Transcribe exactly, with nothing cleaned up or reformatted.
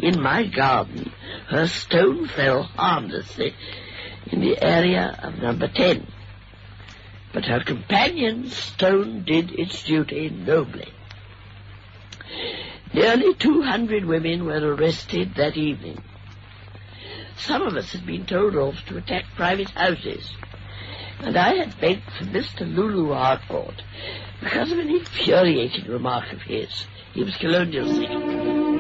in my garden, her stone fell harmlessly in the area of number ten. But her companion's stone did its duty nobly. Nearly two hundred women were arrested that evening. Some of us had been told off to attack private houses, and I had begged for Mister Lulu Harcourt because of an infuriating remark of his. He was colonial sick.